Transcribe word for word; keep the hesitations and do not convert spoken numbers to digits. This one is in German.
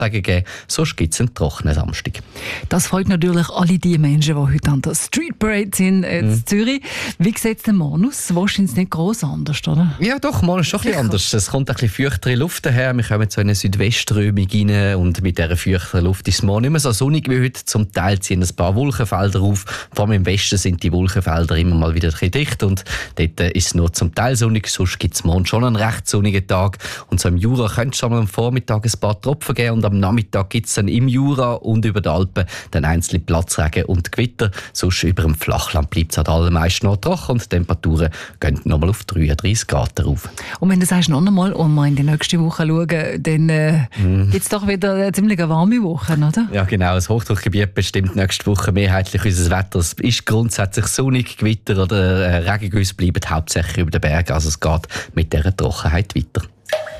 Abtage geben, sonst gibt es einen trockenen Samstag. Das freut natürlich alle die Menschen, die heute an der Street Parade sind in Mhm. Zürich. Wie sieht es denn morgen aus? Wahrscheinlich nicht gross anders, oder? Ja doch, morgen ist schon ein bisschen anders. Es kommt ein bisschen feuchtere Luft daher. Wir kommen zu einer Südwestströmung rein und mit dieser feuchteren Luft ist es morgen nicht mehr so sonnig wie heute. Zum Teil ziehen ein paar Wolkenfelder auf. Vor allem im Westen sind die Wolkenfelder immer mal wieder ein bisschen dicht und dort ist es nur zum Teil sonnig. Sonst gibt es morgen schon einen recht sonnigen Tag. Und so im Jura könnte es schon am Vormittag ein paar Tropfen geben und am Nachmittag gibt es dann im Jura und über den Alpen dann einzelne Platzregen und Gewitter. Sonst über dem Flachland bleibt es halt allermeist noch trocken und die Temperaturen gehen nochmal auf dreiunddreißig Grad rauf. Und wenn du sagst, noch einmal, und wir in die nächste Woche schauen, dann äh, mm. gibt es doch wieder eine ziemlich warme Woche, oder? Ja genau, das Hochdruckgebiet bestimmt nächste Woche mehrheitlich unser Wetter. Es ist grundsätzlich sonnig, Gewitter oder äh, Regengüsse bleiben hauptsächlich über den Bergen. Also es geht mit dieser Trockenheit weiter.